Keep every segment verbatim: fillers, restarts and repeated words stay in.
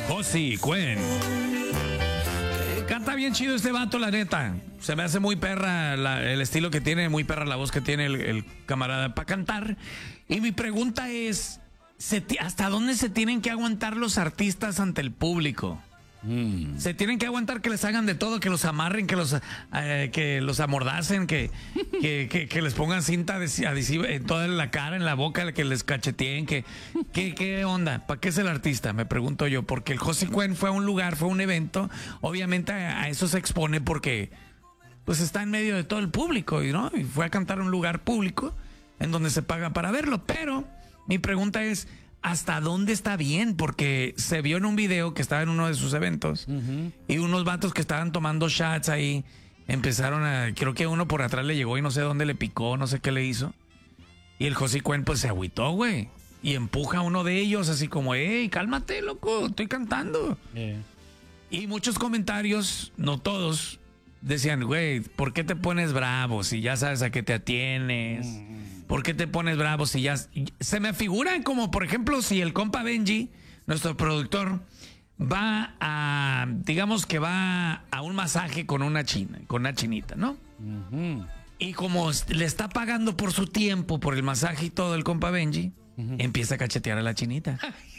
Josie Cuen. Canta bien chido este vato, la neta. Se me hace muy perra la, el estilo que tiene, muy perra la voz que tiene el, el camarada para cantar. Y mi pregunta es, ¿se, ¿hasta dónde se tienen que aguantar los artistas ante el público? Mm. Se tienen que aguantar que les hagan de todo, que los amarren, que los eh, que los amordacen, que, que, que, que les pongan cinta adhesiva en toda la cara, en la boca, que les cacheteen, que, que qué onda, ¿para qué es el artista? Me pregunto yo, porque el Josie Cuen fue a un lugar, fue a un evento, obviamente a, a eso se expone porque pues está en medio de todo el público, ¿no? Y fue a cantar a un lugar público en donde se paga para verlo, pero mi pregunta es, ¿hasta dónde está bien? Porque se vio en un video que estaba en uno de sus eventos uh-huh. y unos vatos que estaban tomando shots ahí empezaron a... Creo que uno por atrás le llegó y no sé dónde le picó, no sé qué le hizo. Y el Josie Cuen pues se agüitó, güey. Y empuja a uno de ellos así como, hey, cálmate, loco, estoy cantando. Yeah. Y muchos comentarios, no todos, decían, güey, ¿por qué te pones bravo si ya sabes a qué te atienes? Mm. ¿Por qué te pones bravo si ya... Se me figuran como, por ejemplo, si el compa Benji, nuestro productor, va a... Digamos que va a un masaje con una china, con una chinita, ¿no? Uh-huh. Y como le está pagando por su tiempo, por el masaje y todo el compa Benji, uh-huh. empieza a cachetear a la chinita.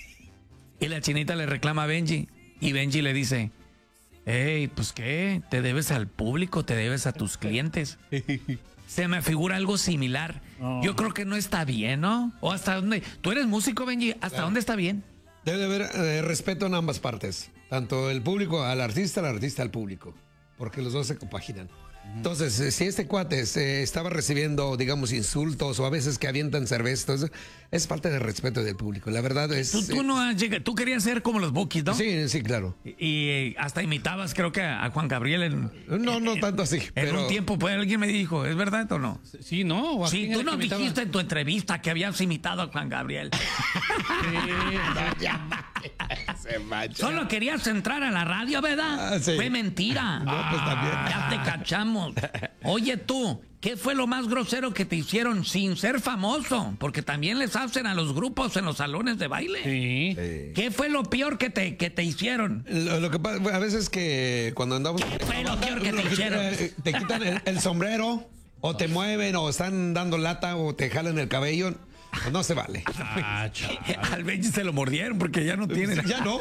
Y la chinita le reclama a Benji. Y Benji le dice... Hey, pues qué, te debes al público, te debes a tus clientes. Se me figura algo similar. Oh. Yo creo que no está bien, ¿no? O hasta dónde. Tú eres músico, Benji, ¿hasta claro. dónde está bien? Debe haber eh, respeto en ambas partes. Tanto el público al artista, el artista al público. Porque los dos se compaginan. Entonces, si este cuate se estaba recibiendo, digamos, insultos o a veces que avientan cerveza, entonces, es falta de respeto del público. La verdad es... Tú, tú, no has llegado, tú querías ser como los Bukis, ¿no? Sí, sí, claro. Y, y hasta imitabas, creo que a Juan Gabriel en... No, no tanto así. En pero... un tiempo, pues alguien me dijo, ¿es verdad o no? Sí, ¿no? ¿O sí, tú nos dijiste en tu entrevista que habías imitado a Juan Gabriel. Sí, solo querías entrar a la radio, ¿verdad? Ah, sí. Fue mentira. No, pues también. Ya te cachamos. Oye tú, ¿qué fue lo más grosero que te hicieron sin ser famoso? Porque también les hacen a los grupos en los salones de baile. Sí. sí. ¿Qué fue lo peor que te, que te hicieron? Lo, lo que pasa, a veces que cuando andamos... ¿Qué fue lo peor que te hicieron? Te quitan el, el sombrero, o te mueven, o están dando lata, o te jalan el cabello... Pues no se vale. Ah, al Benji se lo mordieron porque ya no tiene. Ya no.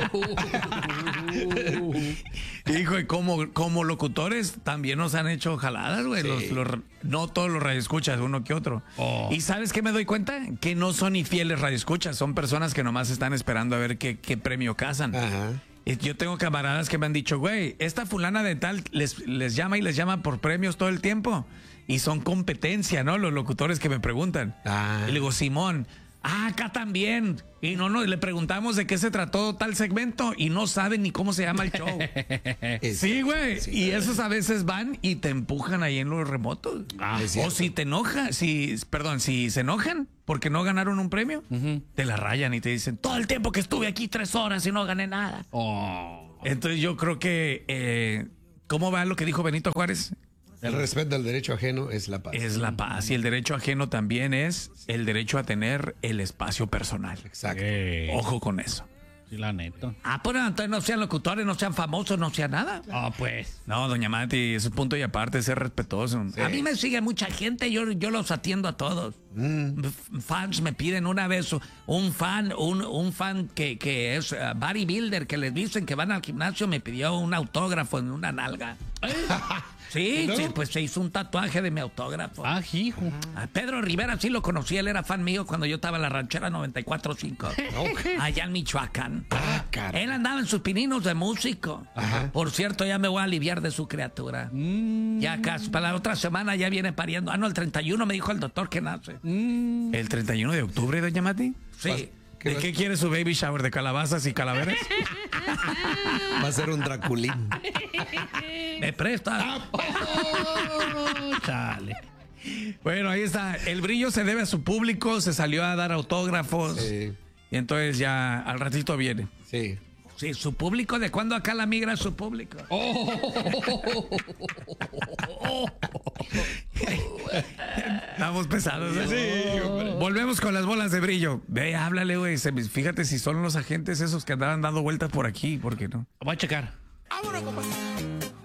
Hijo, y como, como locutores también nos han hecho jaladas, güey. Sí. Los, los, no todos los radioescuchas, uno que otro. Oh. ¿Y sabes qué me doy cuenta? Que no son ni fieles radioescuchas, son personas que nomás están esperando a ver qué, qué premio cazan. Ajá. Yo tengo camaradas que me han dicho, güey, esta fulana de tal les, les llama y les llama por premios todo el tiempo. Y son competencia, ¿no? Los locutores que me preguntan. Ah. Y le digo, Simón, ah, acá también. Y no, no, le preguntamos de qué se trató tal segmento y no saben ni cómo se llama el show. Sí, güey. Sí, y esos a veces van y te empujan ahí en los remotos. Ah, o si te enoja, si, perdón, si se enojan porque no ganaron un premio, uh-huh. te la rayan y te dicen, todo el tiempo que estuve aquí tres horas y no gané nada. Oh. Entonces yo creo que, eh, ¿cómo va lo que dijo Benito Juárez? El respeto al derecho ajeno es la paz. Es la paz. Y el derecho ajeno también es el derecho a tener el espacio personal. Exacto. Sí. Ojo con eso. Sí, la neta. Ah, pues entonces no sean locutores, no sean famosos, no sean nada. Ah, oh, pues. No, doña Mati, es un punto y aparte, ser respetuoso. Sí. A mí me sigue mucha gente, yo, yo los atiendo a todos. Mm. Fans me piden una vez, un fan, un, un fan que, que es uh, bodybuilder, que les dicen que van al gimnasio, me pidió un autógrafo en una nalga. Sí, sí, pues se hizo un tatuaje de mi autógrafo. Ah, hijo. A Pedro Rivera sí lo conocí, él era fan mío cuando yo estaba en la ranchera noventa y cuatro punto cinco. Okay. Allá en Michoacán. Ah, él andaba en sus pininos de músico. Ajá. Por cierto, ya me voy a aliviar de su criatura. Mm. Ya casi, para la otra semana ya viene pariendo. Ah, no, el treinta y uno me dijo el doctor que nace. Mm. ¿El treinta y uno de octubre, doña Mati? Sí. ¿Qué ¿De vas? Qué quiere su baby shower? ¿De calabazas y calaveras? Va a ser un Draculín. ¿Me presta? Oh, chale. Bueno, ahí está. El brillo se debe a su público. Se salió a dar autógrafos. Sí. Y entonces ya al ratito viene. Sí. Sí, su público, ¿de cuándo acá la migra su público? Estamos pesados, ¿eh? Sí, hombre. Volvemos con las bolas de brillo. Ve, háblale, güey. Se- Fíjate si son los agentes esos que andaban dando vueltas por aquí, ¿por qué no? Voy a checar. Vámonos, compadre.